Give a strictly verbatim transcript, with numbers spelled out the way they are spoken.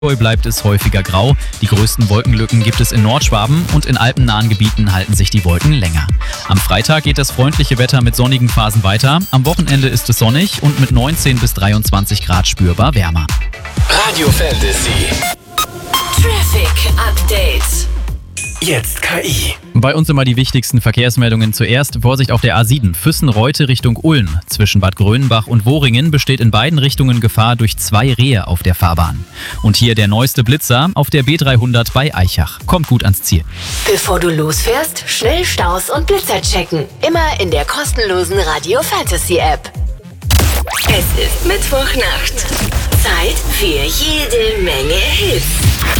bleibt es häufiger grau. Die größten Wolkenlücken gibt es in Nordschwaben und in alpennahen Gebieten halten sich die Wolken länger. Am Freitag geht das freundliche Wetter mit sonnigen Phasen weiter. Am Wochenende ist es sonnig und mit neunzehn bis dreiundzwanzig Grad spürbar wärmer. Radio Fantasy. Traffic Update. Jetzt K I. Bei uns immer die wichtigsten Verkehrsmeldungen zuerst. Vorsicht auf der A sieben, Füssen-Reute Richtung Ulm. Zwischen Bad Grönenbach und Woringen besteht in beiden Richtungen Gefahr durch zwei Rehe auf der Fahrbahn. Und hier der neueste Blitzer auf der B dreihundert bei Aichach. Kommt gut ans Ziel. Bevor du losfährst, schnell Staus und Blitzer checken. Immer in der kostenlosen Radio Fantasy App. Es ist Mittwochnacht. Zeit für jede Menge Hits.